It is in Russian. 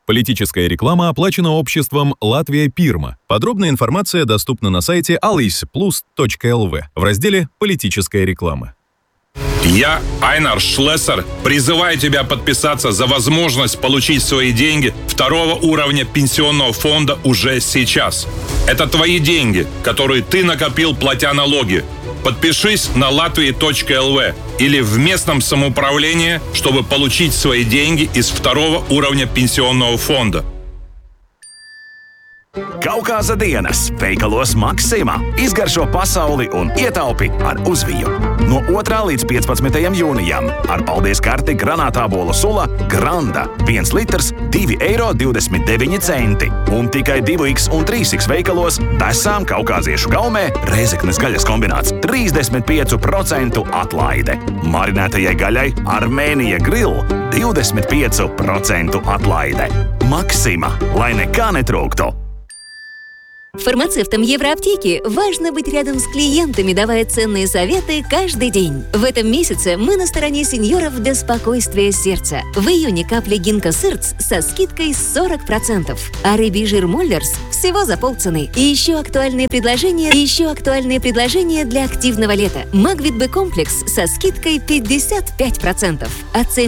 Политическая реклама оплачена обществом «Латвия Пирма». Подробная информация доступна на сайте alysplus.lv в разделе «Политическая реклама». Я, Айнар Шлессер, призываю тебя подписаться за возможность получить свои деньги второго уровня пенсионного фонда уже сейчас. Это твои деньги, которые ты накопил, платя налоги. Подпишись на latvia.lv или в местном самоуправлении, чтобы получить свои деньги из второго уровня пенсионного фонда. Kaukāza dienas veikalos Maksima izgaršo pasauli un ietaupi ar uzviju. No 2. līdz 15. jūnijam ar paldies karti granātābolu sula Granda 1 litrs 2,29 eiro un tikai 2X un 3X veikalos Besām kaukāziešu gaumē Rēzeknes gaļas kombināts 35% atlaide. Marinētajai gaļai Armēnija Grill 25% atlaide. Maksima, lai nekā netrūktu. Фармацевтам Евроаптеки важно быть рядом с клиентами, давая ценные советы каждый день. В этом месяце мы на стороне сеньоров для спокойствия сердца. В июне капли Гинко Сырц со скидкой 40%, а рыбий жир Моллерс всего за полцены. И еще актуальные предложения для активного лета. Магвит Б-комплекс со скидкой 55%.